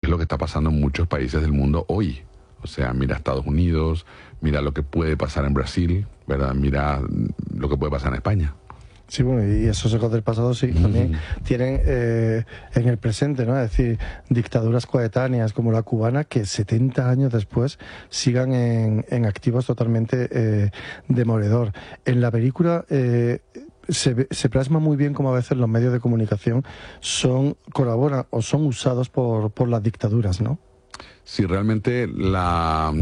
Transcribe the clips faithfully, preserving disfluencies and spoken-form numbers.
es lo que está pasando en muchos países del mundo hoy. O sea, mira Estados Unidos, mira lo que puede pasar en Brasil, ¿verdad? Mira lo que puede pasar en España. Sí, bueno, y esos ecos del pasado sí, también tienen eh, en el presente, ¿no? Es decir, dictaduras coetáneas como la cubana que setenta años después sigan en, en activos totalmente eh, demoledor. En la película eh, se, se plasma muy bien cómo a veces los medios de comunicación son colaboran o son usados por, por las dictaduras, ¿no? Sí, realmente la...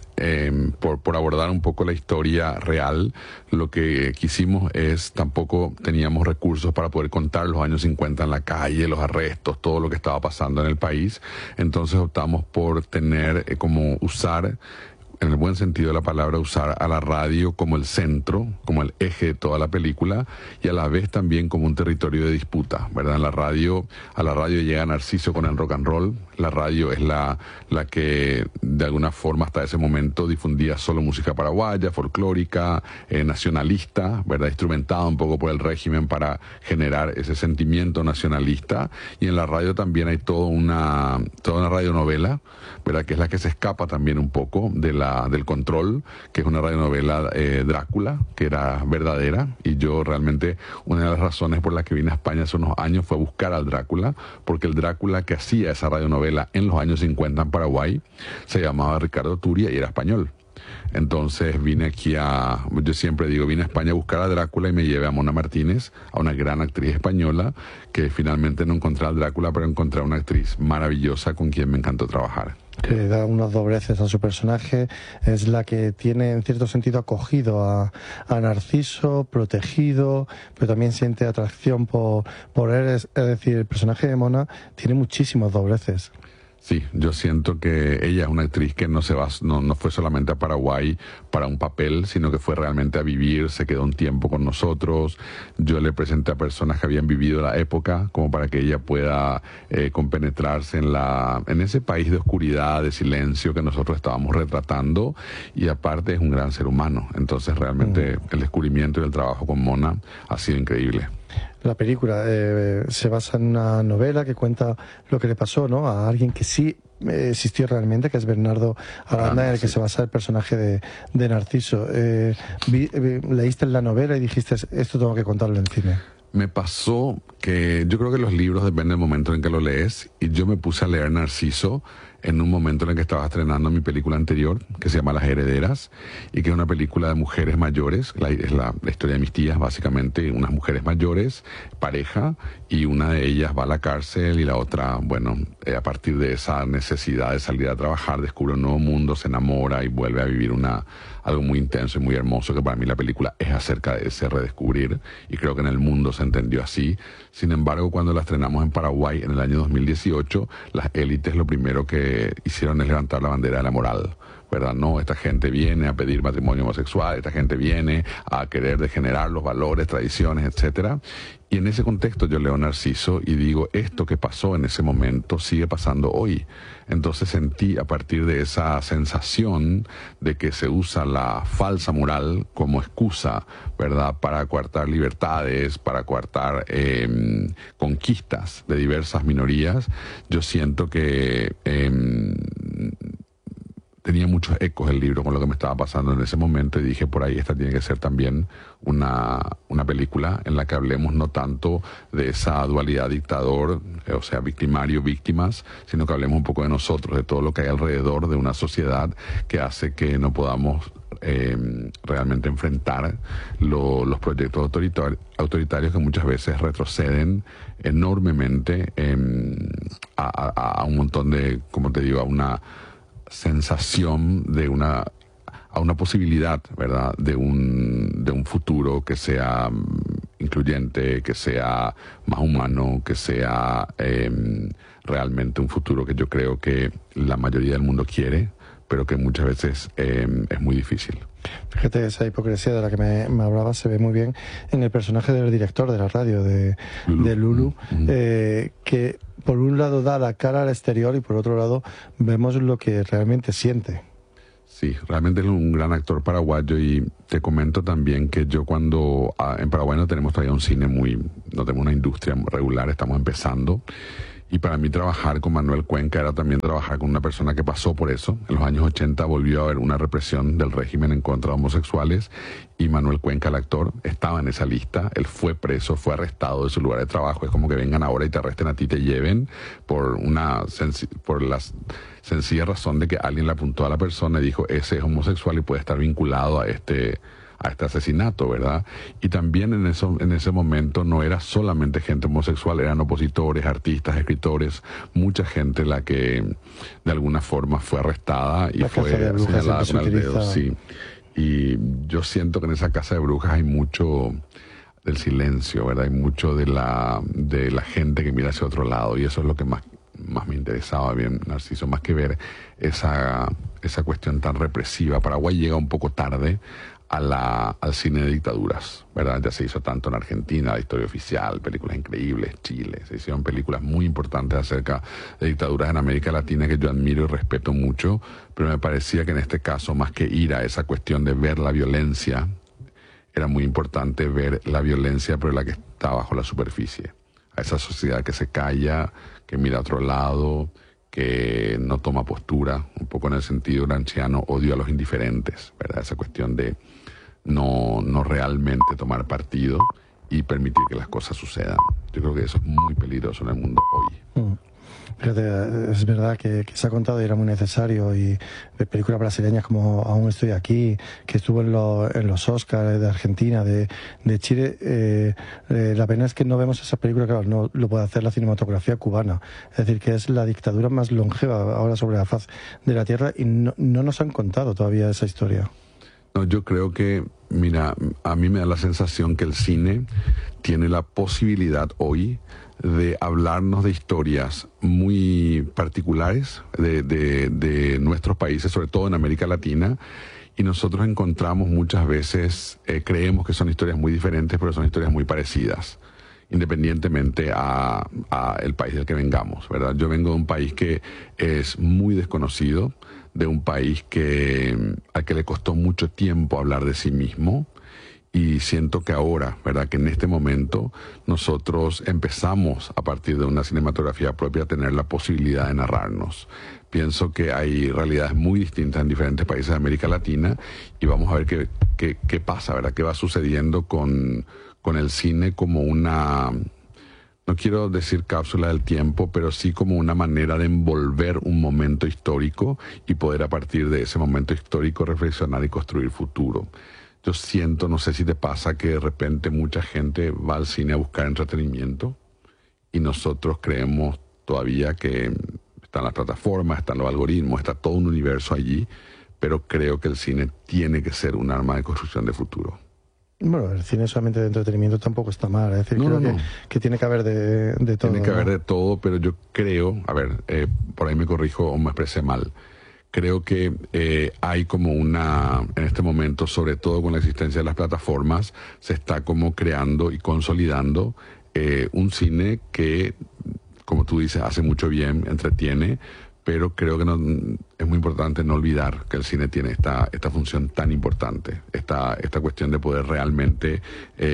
Eh, por, por abordar un poco la historia real, lo que quisimos es, tampoco teníamos recursos para poder contar los años cincuenta en la calle, los arrestos, todo lo que estaba pasando en el país. Entonces optamos por tener, eh, como usar, en el buen sentido de la palabra, usar a la radio como el centro, como el eje de toda la película, y a la vez también como un territorio de disputa, ¿verdad? En la radio, a la radio llega Narciso con el rock and roll. La radio es la, la que de alguna forma hasta ese momento difundía solo música paraguaya, folclórica, eh, nacionalista, ¿verdad? Instrumentada un poco por el régimen para generar ese sentimiento nacionalista. Y en la radio también hay toda una, toda una radionovela, ¿verdad? Que es la que se escapa también un poco de la, del control, que es una radionovela eh, Drácula, que era verdadera. Y yo realmente, una de las razones por las que vine a España hace unos años fue buscar al Drácula, porque el Drácula que hacía esa radionovela en los años cincuenta en Paraguay se llamaba Ricardo Turia y era español. Entonces vine aquí a, yo siempre digo, vine a España a buscar a Drácula y me llevé a Mona Martínez, a una gran actriz española, que finalmente no encontré a Drácula, pero encontré a una actriz maravillosa con quien me encantó trabajar. Que da unas dobleces a su personaje, es la que tiene en cierto sentido acogido a, a Narciso, protegido, pero también siente atracción por, por él, es, es decir, el personaje de Mona tiene muchísimos dobleces. Sí, yo siento que ella es una actriz que no se va, no, no fue solamente a Paraguay para un papel, sino que fue realmente a vivir, se quedó un tiempo con nosotros. Yo le presenté a personas que habían vivido la época, como para que ella pueda eh, compenetrarse en la, en ese país de oscuridad, de silencio que nosotros estábamos retratando, y aparte es un gran ser humano. Entonces realmente mm. el descubrimiento y el trabajo con Mona ha sido increíble. La película eh, se basa en una novela que cuenta lo que le pasó, ¿no?, a alguien que sí eh, existió realmente, que es Bernardo Aranda, ah, en el sí. que se basa el personaje de, de Narciso. Eh, vi, eh, leíste la novela y dijiste, esto tengo que contarlo en cine. Me pasó que yo creo que los libros dependen del momento en que lo lees, y yo me puse a leer Narciso en un momento en el que estaba estrenando mi película anterior, que se llama Las Herederas, y que es una película de mujeres mayores. La, es la, la historia de mis tías, básicamente, unas mujeres mayores, pareja, y una de ellas va a la cárcel y la otra, bueno, eh, a partir de esa necesidad de salir a trabajar, descubre un nuevo mundo, se enamora y vuelve a vivir una algo muy intenso y muy hermoso, que para mí la película es acerca de ese redescubrir, y creo que en el mundo se entendió así. Sin embargo, cuando la estrenamos en Paraguay en el año dos mil dieciocho, las élites lo primero que hicieron es levantar la bandera de la moral, ¿verdad? No, esta gente viene a pedir matrimonio homosexual, esta gente viene a querer degenerar los valores, tradiciones, etcétera. Y en ese contexto yo leo Narciso y digo, esto que pasó en ese momento sigue pasando hoy. Entonces sentí, a partir de esa sensación de que se usa la falsa moral como excusa, ¿verdad?, para coartar libertades, para coartar eh, conquistas de diversas minorías, yo siento que eh, tenía muchos ecos el libro con lo que me estaba pasando en ese momento, y dije, por ahí esta tiene que ser también una, una película en la que hablemos no tanto de esa dualidad dictador, eh, o sea, victimario-víctimas, sino que hablemos un poco de nosotros, de todo lo que hay alrededor de una sociedad que hace que no podamos eh, realmente enfrentar lo, los proyectos autoritar autoritarios que muchas veces retroceden enormemente eh, a, a, a un montón de, como te digo, a una sensación de una a una posibilidad, ¿verdad?, de un de un futuro que sea incluyente, que sea más humano, que sea eh, realmente un futuro que yo creo que la mayoría del mundo quiere, pero que muchas veces eh, es muy difícil. Fíjate, esa hipocresía de la que me, me hablaba se ve muy bien en el personaje del director de la radio, de Lulu, de Lulu mm-hmm. eh, que por un lado da la cara al exterior y por otro lado vemos lo que realmente siente. Sí, realmente es un gran actor paraguayo, y te comento también que yo cuando ah, en Paraguay no tenemos todavía un cine muy, no tenemos una industria regular, estamos empezando. Y para mí trabajar con Manuel Cuenca era también trabajar con una persona que pasó por eso. En los años ochenta volvió a haber una represión del régimen en contra de homosexuales y Manuel Cuenca, el actor, estaba en esa lista. Él fue preso, fue arrestado de su lugar de trabajo. Es como que vengan ahora y te arresten a ti, te lleven por una por la sencilla razón de que alguien le apuntó a la persona y dijo, ese es homosexual y puede estar vinculado a este... a este asesinato, ¿verdad? Y también en eso, en ese momento no era solamente gente homosexual, eran opositores, artistas, escritores, mucha gente la que de alguna forma fue arrestada y la fue señalada con el dedo, sí. Y yo siento que en esa casa de brujas hay mucho del silencio, ¿verdad? Hay mucho de la de la gente que mira hacia otro lado y eso es lo que más más me interesaba, bien, Narciso, más que ver esa esa cuestión tan represiva. Paraguay llega un poco tarde a la, al cine de dictaduras, ¿verdad? Ya se hizo tanto en Argentina, la historia oficial, películas increíbles, Chile, se hicieron películas muy importantes acerca de dictaduras en América Latina que yo admiro y respeto mucho, pero me parecía que en este caso, más que ir a esa cuestión de ver la violencia, era muy importante ver la violencia, pero la que está bajo la superficie, a esa sociedad que se calla, que mira a otro lado, que no toma postura, un poco en el sentido gramsciano, odio a los indiferentes, ¿verdad? Esa cuestión de no, no realmente tomar partido y permitir que las cosas sucedan. Yo creo que eso es muy peligroso en el mundo hoy. Mm. Es verdad que, que se ha contado y era muy necesario, y de películas brasileñas como Aún estoy aquí, que estuvo en, lo, en los Oscars de Argentina, de, de Chile, eh, eh, la pena es que no vemos esa película, claro, no lo puede hacer la cinematografía cubana, es decir, que es la dictadura más longeva ahora sobre la faz de la tierra y no, no nos han contado todavía esa historia. No, yo creo que, mira, a mí me da la sensación que el cine tiene la posibilidad hoy de hablarnos de historias muy particulares de, de, de nuestros países, sobre todo en América Latina, y nosotros encontramos muchas veces, eh, creemos que son historias muy diferentes, pero son historias muy parecidas, independientemente a, a el país del que vengamos, ¿verdad? Yo vengo de un país que es muy desconocido, de un país que al que le costó mucho tiempo hablar de sí mismo, y siento que ahora, ¿verdad?, que en este momento nosotros empezamos a partir de una cinematografía propia a tener la posibilidad de narrarnos. Pienso que hay realidades muy distintas en diferentes países de América Latina y vamos a ver qué, qué, qué pasa, ¿verdad?, qué va sucediendo con, con el cine como una, no quiero decir cápsula del tiempo, pero sí como una manera de envolver un momento histórico y poder a partir de ese momento histórico reflexionar y construir futuro. Yo siento, no sé si te pasa, que de repente mucha gente va al cine a buscar entretenimiento y nosotros creemos todavía que están las plataformas, están los algoritmos, está todo un universo allí, pero creo que el cine tiene que ser un arma de construcción de futuro. Bueno, el cine solamente de entretenimiento tampoco está mal, es decir, no, creo no, que, no. que tiene que haber de, de todo. Tiene que ¿no? haber de todo, pero yo creo, a ver, eh, por ahí me corrijo o me expresé mal. Creo que eh, hay como una, en este momento, sobre todo con la existencia de las plataformas, se está como creando y consolidando eh, un cine que, como tú dices, hace mucho bien, entretiene, pero creo que no, es muy importante no olvidar que el cine tiene esta, esta función tan importante, esta, esta cuestión de poder realmente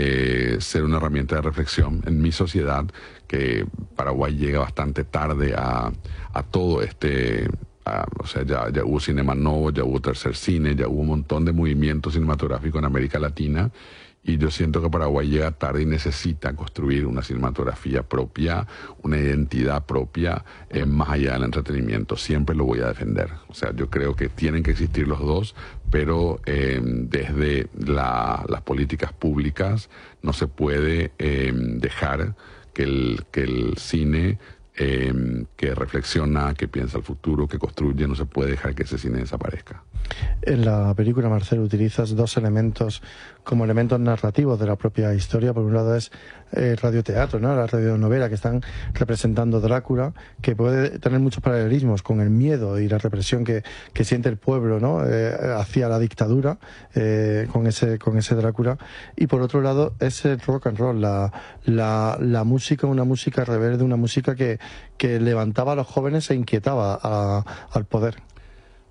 eh, ser una herramienta de reflexión en mi sociedad, que Paraguay llega bastante tarde a, a todo este... O sea, ya, ya hubo Cinema Novo, ya hubo Tercer Cine, ya hubo un montón de movimientos cinematográficos en América Latina y yo siento que Paraguay llega tarde y necesita construir una cinematografía propia, una identidad propia, eh, más allá del entretenimiento. Siempre lo voy a defender. O sea, yo creo que tienen que existir los dos, pero eh, desde la, las políticas públicas no se puede eh, dejar que el, que el cine... Eh, que reflexiona, que piensa el futuro, que construye, no se puede dejar que ese cine desaparezca. En la película, Marcelo, utilizas dos elementos como elementos narrativos de la propia historia. Por un lado es el radioteatro, ¿no?, la radionovela, que están representando Drácula, que puede tener muchos paralelismos con el miedo y la represión que, que siente el pueblo, ¿no?, eh, hacia la dictadura, eh, con ese con ese Drácula. Y por otro lado es el rock and roll, la, la, la música, una música rebelde, una música que, que levantaba a los jóvenes e inquietaba a, al poder.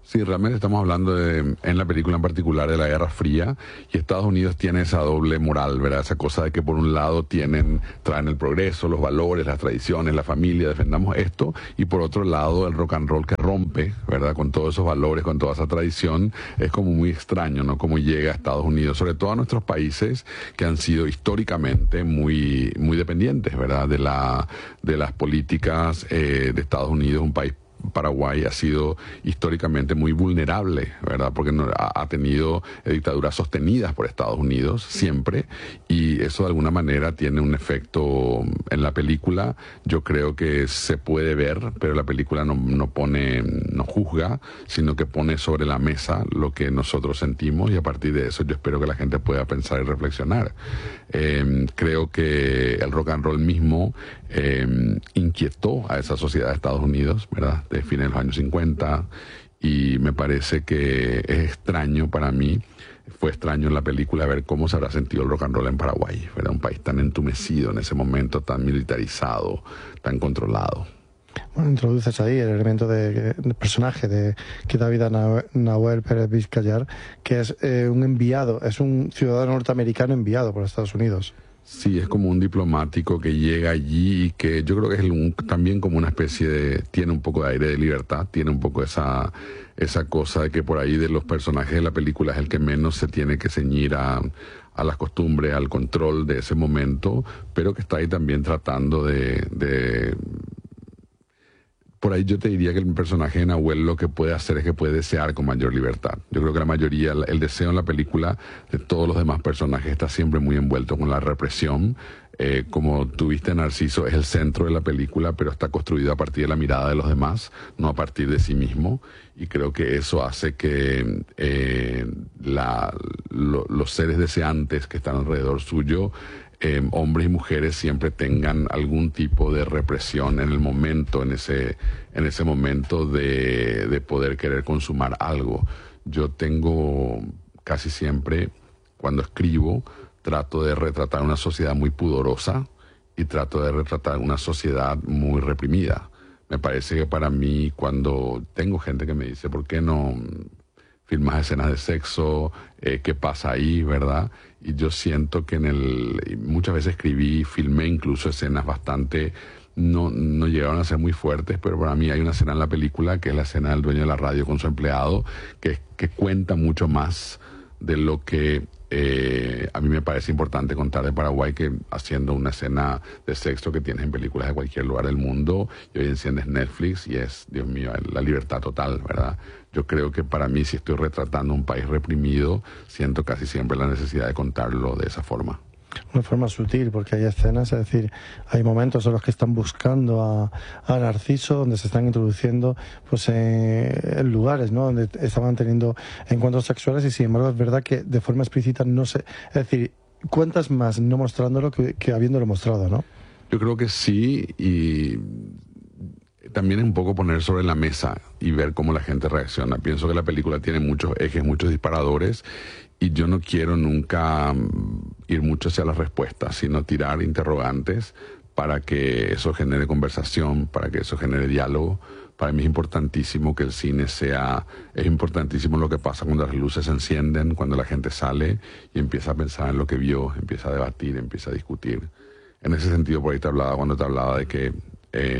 Sí, realmente estamos hablando de, en la película en particular, de la Guerra Fría, y Estados Unidos tiene esa doble moral, ¿verdad? Esa cosa de que por un lado tienen, traen el progreso, los valores, las tradiciones, la familia, defendamos esto, y por otro lado el rock and roll que rompe, ¿verdad? Con todos esos valores, con toda esa tradición, es como muy extraño, ¿no? Cómo llega a Estados Unidos, sobre todo a nuestros países que han sido históricamente muy, muy dependientes, ¿verdad? De la, de las políticas eh, de Estados Unidos, un país. Paraguay ha sido históricamente muy vulnerable, ¿verdad? Porque no, ha, ha tenido dictaduras sostenidas por Estados Unidos siempre, y eso de alguna manera tiene un efecto en la película. Yo creo que se puede ver, pero la película no, no pone, no juzga, sino que pone sobre la mesa lo que nosotros sentimos, y a partir de eso yo espero que la gente pueda pensar y reflexionar. Eh, creo que el rock and roll mismo eh, inquietó a esa sociedad de Estados Unidos, ¿verdad? De fines de los años cincuenta, y me parece que es extraño para mí, fue extraño en la película ver cómo se habrá sentido el rock and roll en Paraguay, ¿verdad? Un país tan entumecido en ese momento, tan militarizado, tan controlado. Bueno, introduces ahí el elemento de, de personaje de que da vida a Nahuel Pérez Vizcayar, que es eh, un enviado, es un ciudadano norteamericano enviado por Estados Unidos. Sí, es como un diplomático que llega allí y que yo creo que es un, también como una especie de, tiene un poco de aire de libertad, tiene un poco esa, esa cosa de que por ahí de los personajes de la película es el que menos se tiene que ceñir a, a las costumbres, al control de ese momento, pero que está ahí también tratando de, de por ahí yo te diría que el personaje de Nahuel lo que puede hacer es que puede desear con mayor libertad. Yo creo que la mayoría, el deseo en la película de todos los demás personajes está siempre muy envuelto con la represión. Eh, como tuviste, Narciso es el centro de la película, pero está construido a partir de la mirada de los demás, no a partir de sí mismo. Y creo que eso hace que eh, la, lo, los seres deseantes que están alrededor suyo, Eh, hombres y mujeres, siempre tengan algún tipo de represión en el momento, en ese, en ese momento de, de poder querer consumar algo. Yo tengo casi siempre, cuando escribo, trato de retratar una sociedad muy pudorosa y trato de retratar una sociedad muy reprimida. Me parece que para mí, cuando tengo gente que me dice, ¿por qué no filmas escenas de sexo? Eh, ¿Qué pasa ahí, verdad? Y yo siento que en el... Muchas veces escribí, filmé incluso escenas bastante... No, no llegaron a ser muy fuertes, pero para mí hay una escena en la película, que es la escena del dueño de la radio con su empleado, que, que cuenta mucho más de lo que eh, a mí me parece importante contar de Paraguay, que haciendo una escena de sexo que tienes en películas de cualquier lugar del mundo, y hoy enciendes Netflix y es, Dios mío, la libertad total, ¿verdad? Yo creo que para mí, si estoy retratando un país reprimido, siento casi siempre la necesidad de contarlo de esa forma. Una forma sutil, porque hay escenas, es decir, hay momentos en los que están buscando a, a Narciso, donde se están introduciendo pues eh, en lugares, ¿no?, donde estaban teniendo encuentros sexuales, y sin embargo es verdad que de forma explícita no se... Es decir, cuentas más no mostrándolo que, que habiéndolo mostrado, ¿no? Yo creo que sí, y también es un poco poner sobre la mesa y ver cómo la gente reacciona. Pienso que la película tiene muchos ejes, muchos disparadores, y yo no quiero nunca ir mucho hacia las respuestas, sino tirar interrogantes para que eso genere conversación, para que eso genere diálogo. Para mí es importantísimo que el cine sea... Es importantísimo lo que pasa cuando las luces se encienden, cuando la gente sale y empieza a pensar en lo que vio, empieza a debatir, empieza a discutir. En ese sentido, por ahí te hablaba, cuando te hablaba de que eh,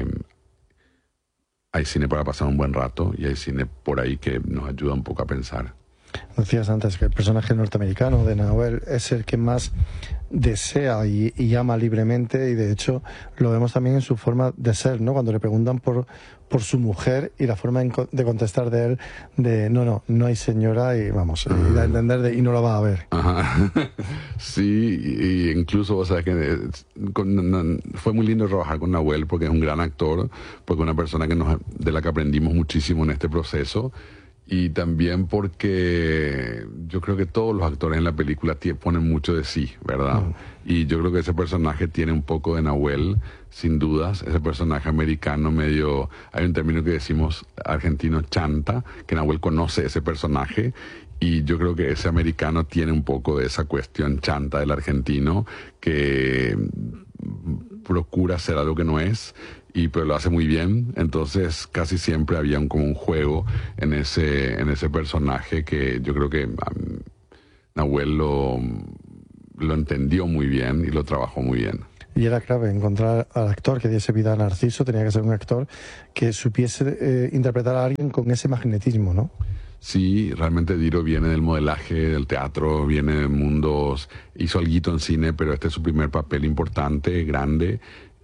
hay cine para pasar un buen rato, y hay cine por ahí que nos ayuda un poco a pensar. Decías antes que el personaje norteamericano de Nahuel es el que más desea y, y ama libremente, y de hecho lo vemos también en su forma de ser, ¿no? Cuando le preguntan por, por su mujer, y la forma de contestar de él de no, no, no hay señora, y vamos, y da a entender de y no lo va a ver. Ajá. Sí, y incluso, o sea, que con, no, fue muy lindo trabajar con Nahuel, porque es un gran actor, porque es una persona que nos, de la que aprendimos muchísimo en este proceso. Y también porque yo creo que todos los actores en la película ponen mucho de sí, ¿verdad? Mm. Y yo creo que ese personaje tiene un poco de Nahuel, sin dudas. Ese personaje americano medio... Hay un término que decimos argentino, chanta, que Nahuel conoce ese personaje. Y yo creo que ese americano tiene un poco de esa cuestión chanta del argentino, que procura ser algo que no es. y pero lo hace muy bien. Entonces casi siempre había un, como un juego en ese, en ese personaje que yo creo que um, Nahuel lo, lo entendió muy bien y lo trabajó muy bien. Y era clave encontrar al actor que diese vida a Narciso. Tenía que ser un actor que supiese eh, interpretar a alguien con ese magnetismo, ¿no? Sí, realmente Diro viene del modelaje, del teatro, viene de mundos, hizo alguito en cine, pero este es su primer papel importante, grande,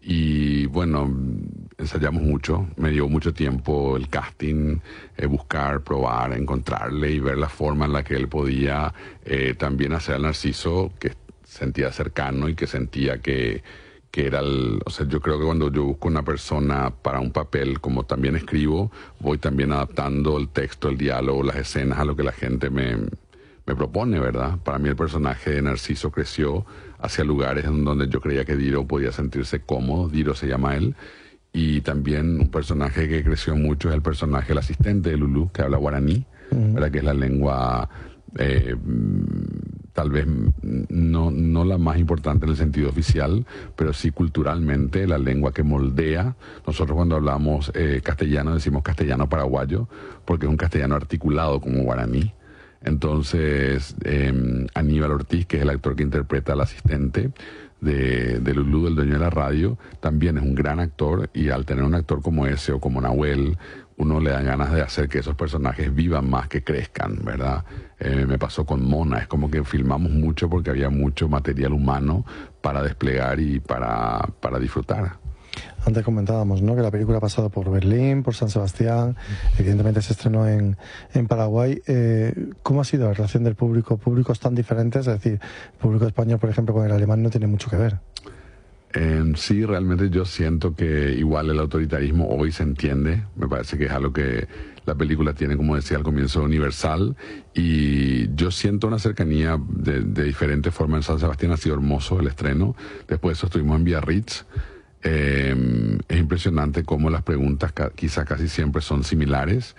y bueno, ensayamos mucho, me dio mucho tiempo el casting, eh, buscar, probar, encontrarle y ver la forma en la que él podía eh, también hacer al Narciso, que sentía cercano y que sentía que, que era el... O sea, yo creo que cuando yo busco una persona para un papel, como también escribo, voy también adaptando el texto, el diálogo, las escenas a lo que la gente me, me propone, ¿verdad? Para mí el personaje de Narciso creció hacia lugares en donde yo creía que Diro podía sentirse cómodo. Diro se llama él. Y también un personaje que creció mucho es el personaje, el asistente de Lulú, que habla guaraní, uh-huh. ¿verdad? Que es la lengua... Eh, tal vez no, no la más importante en el sentido oficial, pero sí culturalmente la lengua que moldea. Nosotros cuando hablamos eh, castellano decimos castellano paraguayo, porque es un castellano articulado como guaraní. Entonces, eh, Aníbal Ortiz, que es el actor que interpreta al asistente de, de Lulú, del dueño de la radio, también es un gran actor, y al tener un actor como ese o como Nahuel, uno le da ganas de hacer que esos personajes vivan más, que crezcan, ¿verdad? Eh, me pasó con Mona, es como que filmamos mucho porque había mucho material humano para desplegar y para, para disfrutar. Antes comentábamos, ¿no?, que la película ha pasado por Berlín, por San Sebastián, evidentemente se estrenó en, en Paraguay. Eh, ¿Cómo ha sido la relación del público? ¿Públicos tan diferentes? Es decir, el público español, por ejemplo, con el alemán no tiene mucho que ver. Eh, sí, realmente yo siento que igual el autoritarismo hoy se entiende. Me parece que es algo que la película tiene, como decía al comienzo, universal. Y yo siento una cercanía de, de diferentes formas. En San Sebastián ha sido hermoso el estreno. Después de eso estuvimos en Biarritz. Eh, es impresionante cómo las preguntas ca quizá casi siempre son similares,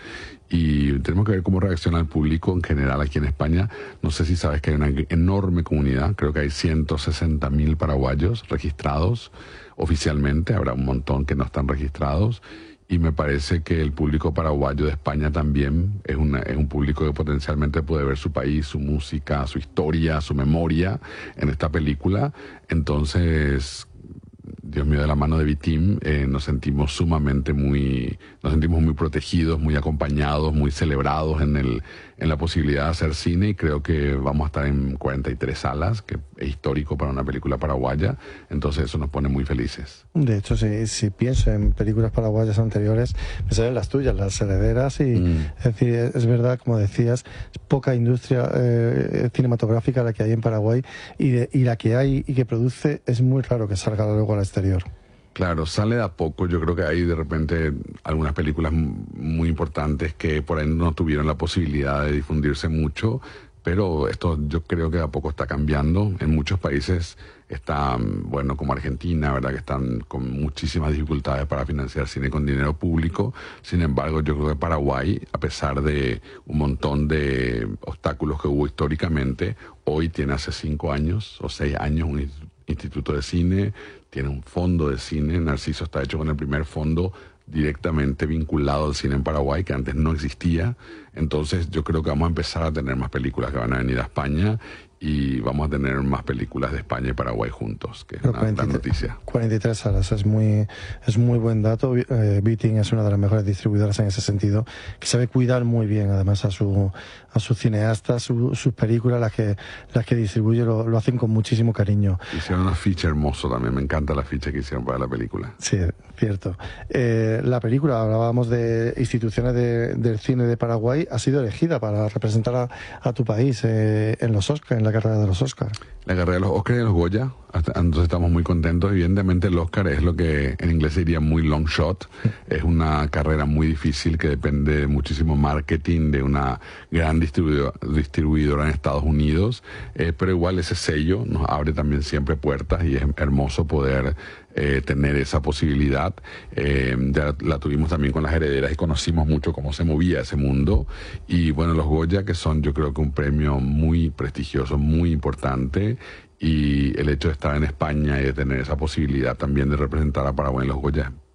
y tenemos que ver cómo reacciona el público en general aquí en España. No sé si sabes que hay una enorme comunidad, creo que hay ciento sesenta mil paraguayos registrados oficialmente, habrá un montón que no están registrados, y me parece que el público paraguayo de España también es, una, es un público que potencialmente puede ver su país, su música, su historia, su memoria en esta película. Entonces, Dios mío, de la mano de V-Team eh, nos sentimos sumamente muy, nos sentimos muy protegidos, muy acompañados, muy celebrados en el, en la posibilidad de hacer cine, y creo que vamos a estar en cuarenta y tres salas, que es histórico para una película paraguaya. Entonces eso nos pone muy felices. De hecho, si, si pienso en películas paraguayas anteriores, me salen las tuyas, Las Herederas, y mm. es decir, es verdad, como decías, es poca industria eh, cinematográfica la que hay en Paraguay, y, de, y la que hay y que produce es muy raro que salga luego al exterior. Claro, sale de a poco. Yo creo que hay de repente algunas películas muy importantes que por ahí no tuvieron la posibilidad de difundirse mucho, pero esto yo creo que de a poco está cambiando. En muchos países está, bueno, como Argentina, ¿verdad?, que están con muchísimas dificultades para financiar cine con dinero público. Sin embargo, yo creo que Paraguay, a pesar de un montón de obstáculos que hubo históricamente, hoy tiene hace cinco años o seis años un instituto de cine, tiene un fondo de cine. Narciso está hecho con el primer fondo directamente vinculado al cine en Paraguay, que antes no existía. Entonces yo creo que vamos a empezar a tener más películas que van a venir a España, y vamos a tener más películas de España y Paraguay juntos, que es una gran noticia. cuarenta y tres salas, es muy, es muy buen dato. Eh, V-Team es una de las mejores distribuidoras en ese sentido, que sabe cuidar muy bien además a su, a sus cineastas, su, sus películas, las que, las que distribuye, lo, lo hacen con muchísimo cariño. Hicieron una ficha hermoso también, me encanta la ficha que hicieron para la película. Sí, cierto. Eh, la película, hablábamos de instituciones de, del cine de Paraguay, ha sido elegida para representar a, a tu país eh, en los Oscars, en la carrera de los Oscars. La carrera de los Oscars y de los Goya, hasta, entonces estamos muy contentos. Evidentemente el Oscar es lo que en inglés se diría muy long shot, es una carrera muy difícil que depende de muchísimo marketing, de una gran distribuidora, distribuidora en Estados Unidos, eh, pero igual ese sello nos abre también siempre puertas, y es hermoso poder Eh, tener esa posibilidad. Eh, ya la tuvimos también con Las Herederas y conocimos mucho cómo se movía ese mundo. Y bueno, los Goya, que son yo creo que un premio muy prestigioso, muy importante, y el hecho de estar en España y de tener esa posibilidad también de representar a Paraguay en los Goya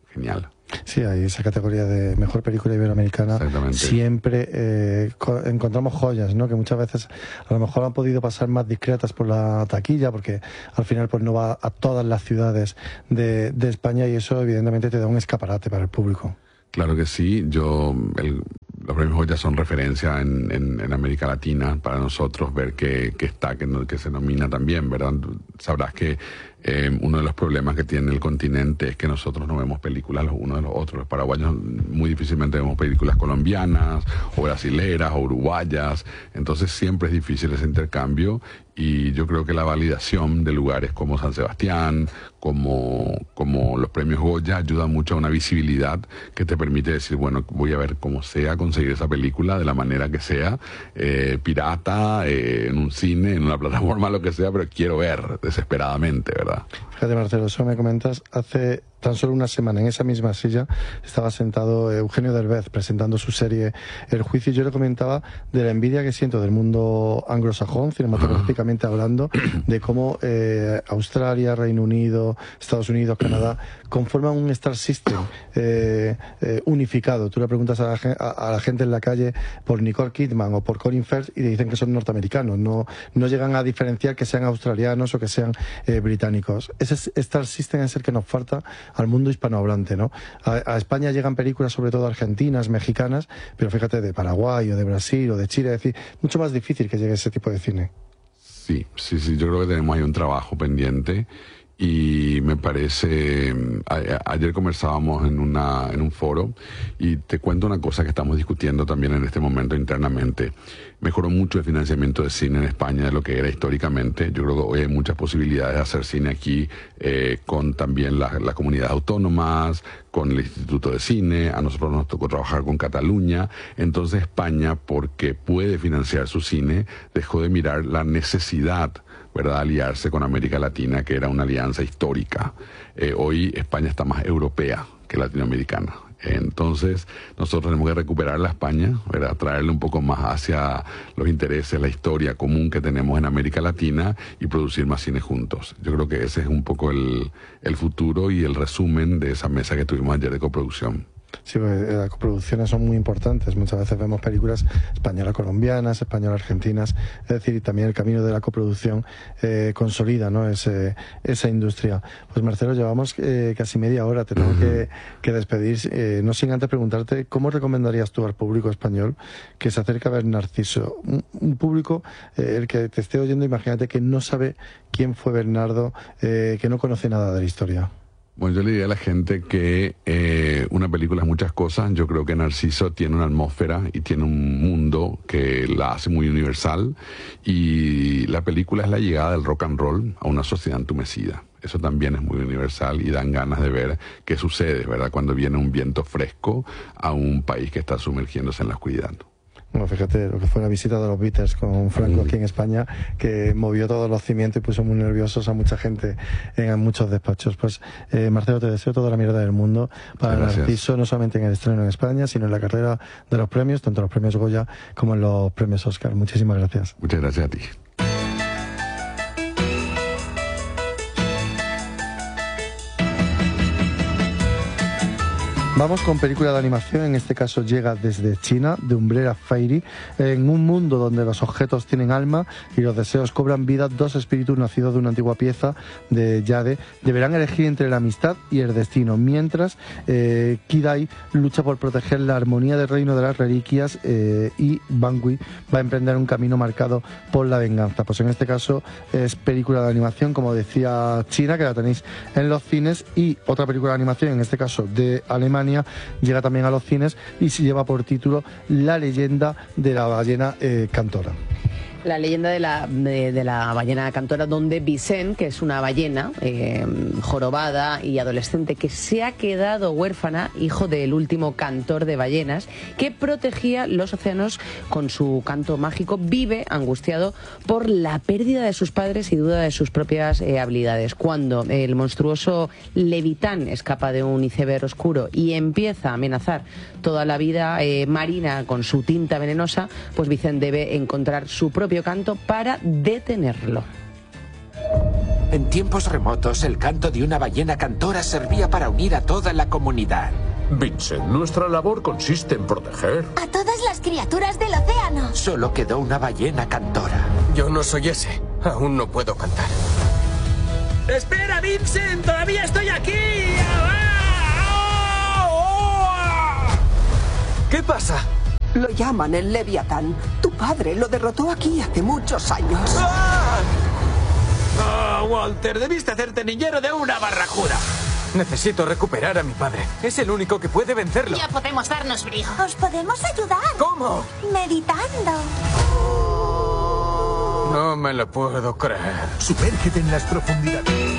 genial. Sí, hay esa categoría de mejor película iberoamericana. Siempre eh, encontramos joyas, ¿no? Que muchas veces a lo mejor han podido pasar más discretas por la taquilla, porque al final pues no va a todas las ciudades de, de España, y eso evidentemente te da un escaparate para el público. Claro que sí. Yo el, los premios Goya son referencia en, en, en América Latina para nosotros, ver que, que está, que, no, que se nomina también, ¿verdad? Sabrás que eh, uno de los problemas que tiene el continente es que nosotros no vemos películas los unos de los otros. Los paraguayos muy difícilmente vemos películas colombianas o brasileras o uruguayas, entonces siempre es difícil ese intercambio, y yo creo que la validación de lugares como San Sebastián, como, como los premios Goya, ayuda mucho a una visibilidad que te permite decir, bueno, voy a ver cómo sea conseguir esa película de la manera que sea, eh, pirata, eh, en un cine, en una plataforma, lo que sea, pero quiero ver desesperadamente, ¿verdad? Fíjate, Marcelo, eso me comentas, hace tan solo una semana en esa misma silla estaba sentado Eugenio Derbez presentando su serie El Juicio, y yo le comentaba de la envidia que siento del mundo anglosajón, cinematográficamente hablando, de cómo eh, Australia, Reino Unido, Estados Unidos, Canadá conforman un Star System eh, eh, unificado. Tú le preguntas a la, a, a la gente en la calle por Nicole Kidman o por Colin Firth y te dicen que son norteamericanos, no, no llegan a diferenciar que sean australianos o que sean eh, británicos. Ese Star System es el que nos falta al mundo hispanohablante, ¿no? A, a España llegan películas sobre todo argentinas, mexicanas, pero fíjate, de Paraguay o de Brasil o de Chile, es decir, mucho más difícil que llegue ese tipo de cine. Sí, sí, sí, yo creo que tenemos ahí un trabajo pendiente, y me parece, a, ayer conversábamos en una en un foro, y te cuento una cosa que estamos discutiendo también en este momento internamente. Mejoró mucho el financiamiento de cine en España de lo que era históricamente. Yo creo que hoy hay muchas posibilidades de hacer cine aquí, eh, con también las la comunidades autónomas, con el Instituto de Cine. A nosotros nos tocó trabajar con Cataluña. Entonces España, porque puede financiar su cine, dejó de mirar la necesidad, ¿verdad?, aliarse con América Latina, que era una alianza histórica. Eh, hoy España está más europea que latinoamericana. Entonces nosotros tenemos que recuperar la España, ¿verdad?, traerle un poco más hacia los intereses, la historia común que tenemos en América Latina, y producir más cine juntos. Yo creo que ese es un poco el, el futuro y el resumen de esa mesa que tuvimos ayer de coproducción. Sí, pues, las coproducciones son muy importantes. Muchas veces vemos películas españolas-colombianas, españolas-argentinas. Es decir, también el camino de la coproducción eh, consolida, ¿no?, Ese, esa industria. Pues Marcelo, llevamos eh, casi media hora. Te tengo que, que despedir. Eh, no sin antes preguntarte, ¿cómo recomendarías tú al público español que se acerque a ver Narciso? Un, un público, eh, el que te esté oyendo, imagínate que no sabe quién fue Bernardo, eh, que no conoce nada de la historia. Bueno, yo le diría a la gente que eh, una película es muchas cosas. Yo creo que Narciso tiene una atmósfera y tiene un mundo que la hace muy universal, y la película es la llegada del rock and roll a una sociedad entumecida. Eso también es muy universal, y dan ganas de ver qué sucede, ¿verdad?, cuando viene un viento fresco a un país que está sumergiéndose en la oscuridad. Bueno, fíjate lo que fue la visita de los Beatles con Franco aquí en España, que movió todos los cimientos y puso muy nerviosos a mucha gente en muchos despachos. Pues eh, Marcelo, te deseo toda la mierda del mundo para Narciso, no solamente en el estreno en España, sino en la carrera de los premios, tanto los premios Goya como en los premios Oscar. Muchísimas gracias. Muchas gracias a ti. Vamos con película de animación, en este caso llega desde China, de Umbrella Fairy. En un mundo donde los objetos tienen alma y los deseos cobran vida, dos espíritus nacidos de una antigua pieza de jade deberán elegir entre la amistad y el destino, mientras eh, Kidai lucha por proteger la armonía del reino de las reliquias eh, y Bangui va a emprender un camino marcado por la venganza. Pues en este caso es película de animación, como decía, China, que la tenéis en los cines, y otra película de animación, en este caso de Alemania, llega también a los cines y se lleva por título La leyenda de la ballena eh, cantora. La leyenda de la, de, de la ballena cantora, donde Vicent, que es una ballena eh, jorobada y adolescente que se ha quedado huérfana, hijo del último cantor de ballenas, que protegía los océanos con su canto mágico, vive angustiado por la pérdida de sus padres y duda de sus propias eh, habilidades. Cuando el monstruoso Levitán escapa de un iceberg oscuro y empieza a amenazar toda la vida eh, marina con su tinta venenosa, pues Vicent debe encontrar su propio canto para detenerlo. En tiempos remotos, el canto de una ballena cantora servía para unir a toda la comunidad. Vincent, nuestra labor consiste en proteger a todas las criaturas del océano. Solo quedó una ballena cantora. Yo no soy ese. Aún no puedo cantar. ¡Espera, Vincent! ¡Todavía estoy aquí! ¿Qué pasa? Lo llaman el Leviatán. Tu padre lo derrotó aquí hace muchos años. ¡Ah! ¡Oh, Walter! Debiste hacerte niñero de una barracuda. Necesito recuperar a mi padre. Es el único que puede vencerlo. Ya podemos darnos brío. ¿Os podemos ayudar? ¿Cómo? Meditando. No me lo puedo creer. Sumérgete en las profundidades.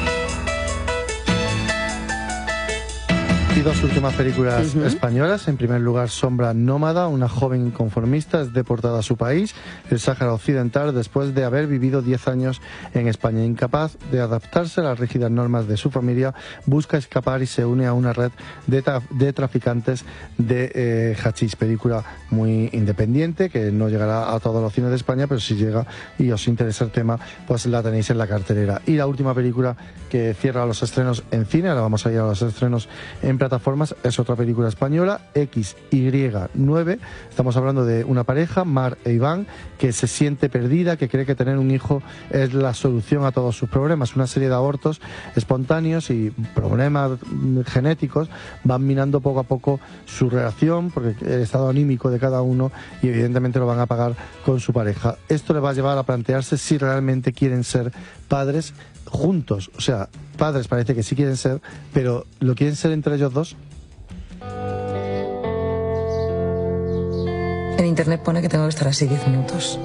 Y dos últimas películas Uh-huh. españolas. En primer lugar, Sombra Nómada, una joven inconformista es deportada a su país, el Sáhara Occidental, después de haber vivido diez años en España. Incapaz de adaptarse a las rígidas normas de su familia, busca escapar y se une a una red de, tra de traficantes de eh, hachís. Película muy independiente, que no llegará a todos los cines de España, pero si llega y os interesa el tema, pues la tenéis en la cartelera. Y la última película que cierra los estrenos en cine, ahora vamos a ir a los estrenos en plataformas, es otra película española, equis y nueve. Estamos hablando de una pareja, Mar e Iván, que se siente perdida, que cree que tener un hijo es la solución a todos sus problemas. Una serie de abortos espontáneos y problemas genéticos van minando poco a poco su relación, porque el estado anímico de cada uno, y evidentemente lo van a pagar con su pareja. Esto le va a llevar a plantearse si realmente quieren ser padres juntos. O sea, padres parece que sí quieren ser, pero ¿lo quieren ser entre ellos dos? En internet pone que tengo que estar así diez minutos.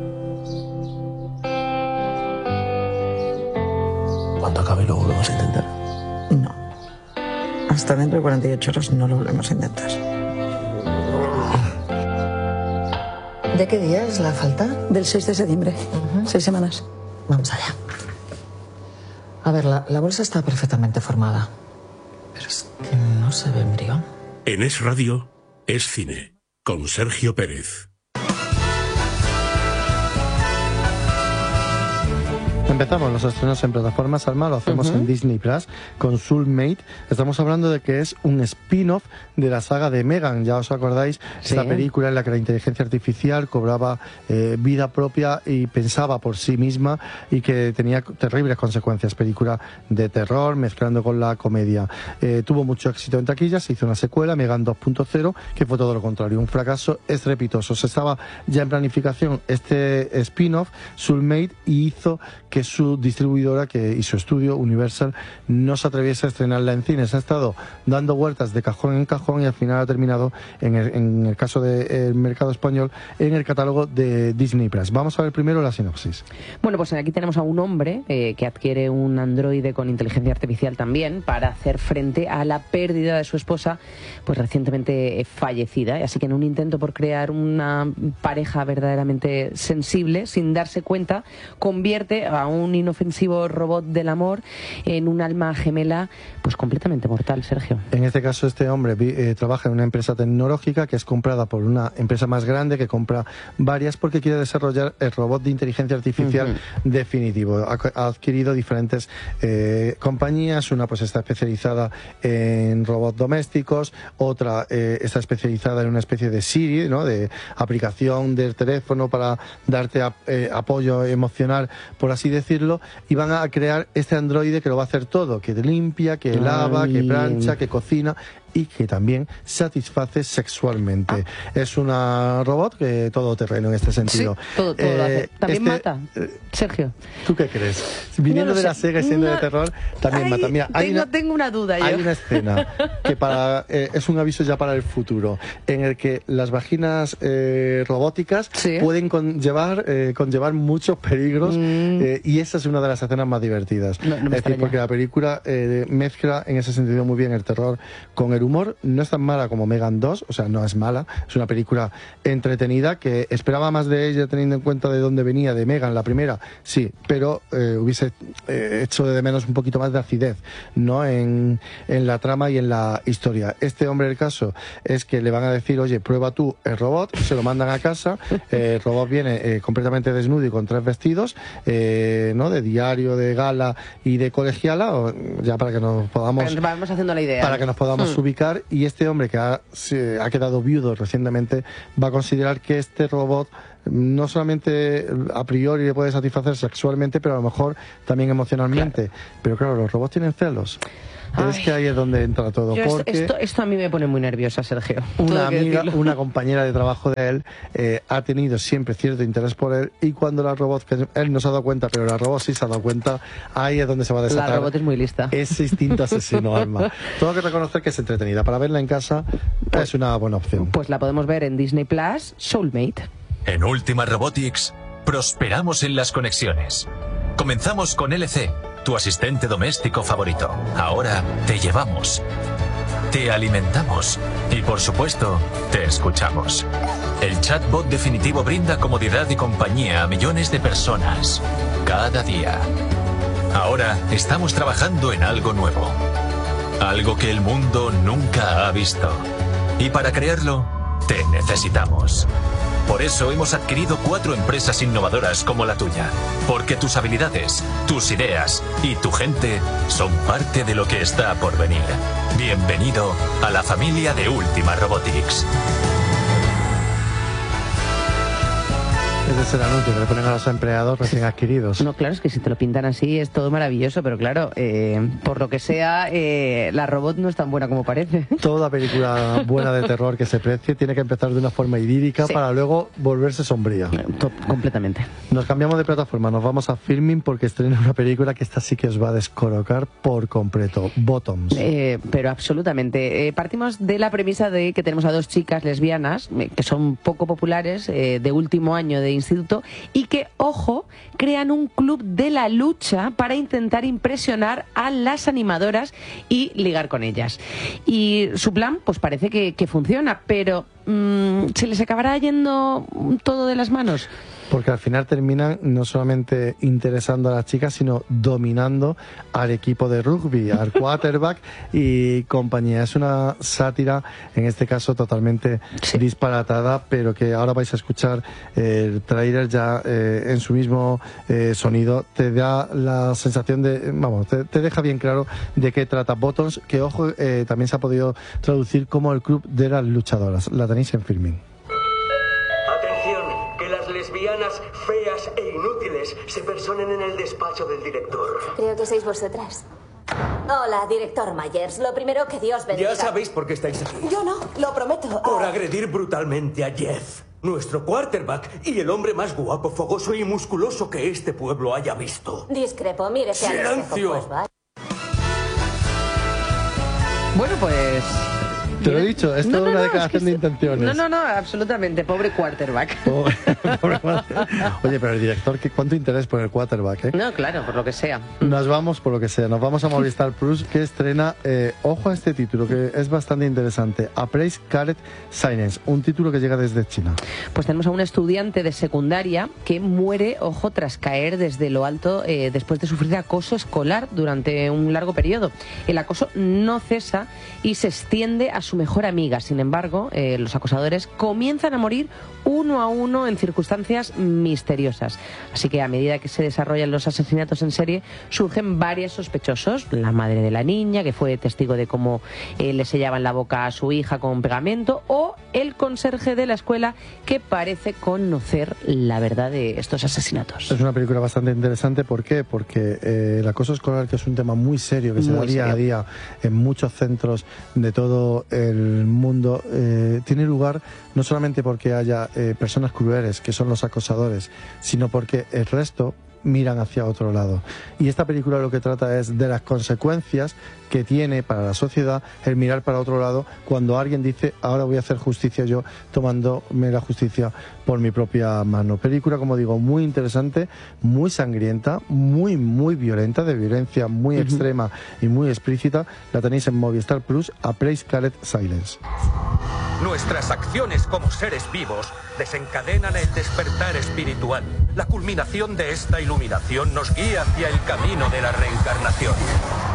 Cuando acabe lo volvemos a intentar. No. Hasta dentro de cuarenta y ocho horas no lo volvemos a intentar. ¿De qué día es la falta? Del seis de septiembre. Uh-huh. Seis semanas. Vamos allá. A ver, la, la bolsa está perfectamente formada. Pero es que no se ve embrión. En Es Radio, Es Cine, con Sergio Pérez. Empezamos los estrenos en plataformas, Alma, lo hacemos uh-huh. en Disney Plus con Soulmate. Estamos hablando de que es un spin-off de la saga de Megan. Ya os acordáis, sí. Esta película en la que la inteligencia artificial cobraba eh, vida propia y pensaba por sí misma y que tenía terribles consecuencias. Película de terror mezclando con la comedia. Eh, tuvo mucho éxito en taquilla, se hizo una secuela, Megan dos punto cero, que fue todo lo contrario, un fracaso estrepitoso. Se estaba ya en planificación este spin-off, Soulmate, y hizo que su distribuidora que, y su estudio Universal no se atreviese a estrenarla en cines. Ha estado dando vueltas de cajón en cajón y al final ha terminado, en el, en el caso del mercado español, en el catálogo de Disney Plus. Vamos a ver primero la sinopsis. Bueno, pues aquí tenemos a un hombre eh, que adquiere un androide con inteligencia artificial también para hacer frente a la pérdida de su esposa, pues recientemente fallecida. Así que en un intento por crear una pareja verdaderamente sensible, sin darse cuenta, convierte a un inofensivo robot del amor en un alma gemela pues completamente mortal, Sergio. En este caso este hombre eh, trabaja en una empresa tecnológica que es comprada por una empresa más grande que compra varias porque quiere desarrollar el robot de inteligencia artificial uh-huh. definitivo. Ha, ha adquirido diferentes eh, compañías, una pues está especializada en robots domésticos, otra eh, está especializada en una especie de Siri, ¿no? De aplicación del teléfono para darte a, eh, apoyo emocional, por así decirlo, y van a crear este androide que lo va a hacer todo, que limpia, que lava, Ay. que plancha, que cocina y que también satisface sexualmente. Ah. Es una robot que todo terreno en este sentido. Sí, todo, todo eh, lo hace. También este, mata, Sergio. ¿Tú qué crees? Viniendo no de sé. la Sega y siendo no. de terror, también Ay, mata. Mira, tengo, hay una, tengo una duda yo. Hay una escena que para eh, es un aviso ya para el futuro, en el que las vaginas eh, robóticas ¿Sí? pueden conllevar, eh, conllevar muchos peligros mm. eh, y esa es una de las escenas más divertidas. No, no es decir, porque la película eh, mezcla en ese sentido muy bien el terror con el humor no es tan mala como Megan dos, o sea, no es mala, es una película entretenida que esperaba más de ella teniendo en cuenta de dónde venía, de Megan, la primera, sí, pero eh, hubiese eh, hecho de menos un poquito más de acidez, ¿no? En, en la trama y en la historia. Este hombre, el caso es que le van a decir, oye, prueba tú el robot, se lo mandan a casa, eh, el robot viene eh, completamente desnudo y con tres vestidos, eh, ¿no? De diario, de gala y de colegiala, o, ya para que nos podamos... Nos vamos haciendo la idea. Para que nos podamos hmm. ubicar, y este hombre que ha, se, ha quedado viudo recientemente va a considerar que este robot no solamente a priori le puede satisfacer sexualmente, pero a lo mejor también emocionalmente. Claro. Pero claro, los robots tienen celos. Ay, es que ahí es donde entra todo. Yo porque esto, esto a mí me pone muy nerviosa, Sergio. Una amiga, una compañera de trabajo de él eh, ha tenido siempre cierto interés por él, y cuando la robot, que él no se ha dado cuenta, pero la robot sí se ha dado cuenta, ahí es donde se va a desatar. La robot es muy lista. Ese instinto asesino, Alma. Tengo que reconocer que es entretenida. Para verla en casa pues, es una buena opción. Pues la podemos ver en Disney Plus, Soulmate. En Última Robotics, prosperamos en las conexiones. Comenzamos con L C, tu asistente doméstico favorito. Ahora te llevamos, te alimentamos y, por supuesto, te escuchamos. El chatbot definitivo brinda comodidad y compañía a millones de personas cada día. Ahora estamos trabajando en algo nuevo, algo que el mundo nunca ha visto. Y para crearlo, te necesitamos. Por eso hemos adquirido cuatro empresas innovadoras como la tuya. Porque tus habilidades, tus ideas y tu gente son parte de lo que está por venir. Bienvenido a la familia de Última Robotics. Ese es el anuncio que le ponen a los empleados recién adquiridos. No, claro, es que si te lo pintan así es todo maravilloso, pero claro, eh, por lo que sea, eh, la robot no es tan buena como parece. Toda película buena de terror que se precie tiene que empezar de una forma idílica, sí, para luego volverse sombría. Top, completamente. Nos cambiamos de plataforma, nos vamos a Filmin porque estrena una película que esta sí que os va a descolocar por completo, Bottoms. Eh, pero absolutamente. Eh, partimos de la premisa de que tenemos a dos chicas lesbianas eh, que son poco populares, eh, de último año de instituto, y que, ojo, crean un club de la lucha para intentar impresionar a las animadoras y ligar con ellas. Y su plan, pues parece que, que funciona, pero mmm, ¿se les acabará yendo todo de las manos? Porque al final terminan no solamente interesando a las chicas, sino dominando al equipo de rugby, al quarterback y compañía. Es una sátira, en este caso totalmente sí. disparatada, pero que ahora vais a escuchar el tráiler ya eh, en su mismo eh, sonido. Te da la sensación de, vamos, te, te deja bien claro de qué trata Bottoms, que ojo, eh, también se ha podido traducir como el club de las luchadoras. La tenéis en Filmin. Lesbianas feas e inútiles se personen en el despacho del director. Creo que sois vosotras. Hola, director Myers. Lo primero, que Dios bendiga. Ya sabéis por qué estáis aquí. Yo no, lo prometo. Por agredir brutalmente a Jeff, nuestro quarterback y el hombre más guapo, fogoso y musculoso que este pueblo haya visto. Discrepo, mire que ¡Silencio! Pues, ¿vale? Bueno, pues... Te lo he dicho, es toda no, no, una no, declaración es que de intenciones. No, no, no, absolutamente. Pobre quarterback. Pobre, pobre Oye, pero el director, ¿qué, ¿cuánto interés por el quarterback? ¿eh? No, claro, por lo que sea. Nos vamos por lo que sea. Nos vamos a Movistar Plus, que estrena, eh, ojo a este título, que es bastante interesante. Appraise Caret Science, un título que llega desde China. Pues tenemos a un estudiante de secundaria que muere, ojo, tras caer desde lo alto eh, después de sufrir acoso escolar durante un largo periodo. El acoso no cesa y se extiende a su mejor amiga. Sin embargo, eh, los acosadores comienzan a morir uno a uno en circunstancias misteriosas. Así que a medida que se desarrollan los asesinatos en serie, surgen varios sospechosos. La madre de la niña, que fue testigo de cómo eh, le sellaban la boca a su hija con pegamento, o el conserje de la escuela, que parece conocer la verdad de estos asesinatos. Es una película bastante interesante. ¿Por qué? Porque eh, el acoso escolar, que es un tema muy serio, que se da día a día en muchos centros de todo el mundo, eh, tiene lugar no solamente porque haya eh, personas crueles, que son los acosadores, sino porque el resto, miran hacia otro lado. Y esta película lo que trata es de las consecuencias que tiene para la sociedad el mirar para otro lado cuando alguien dice, ahora voy a hacer justicia yo, tomándome la justicia por mi propia mano. Película, como digo, muy interesante, muy sangrienta, muy, muy violenta, de violencia muy uh-huh. extrema y muy explícita. La tenéis en Movistar Plus, A Place Called Silence. Nuestras acciones como seres vivos desencadenan el despertar espiritual. La culminación de esta iluminación nos guía hacia el camino de la reencarnación.